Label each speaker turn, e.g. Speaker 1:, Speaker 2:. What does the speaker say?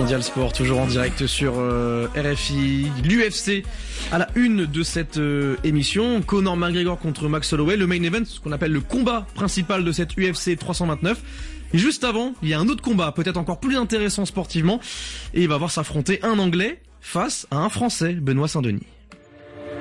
Speaker 1: Mondial Sport, toujours en direct sur RFI. L'UFC à la une de cette émission. Conor McGregor contre Max Holloway, le main event, ce qu'on appelle le combat principal de cette UFC 329. Et juste avant, il y a un autre combat, peut-être encore plus intéressant sportivement, et il va voir s'affronter un Anglais face à un Français, Benoît Saint-Denis.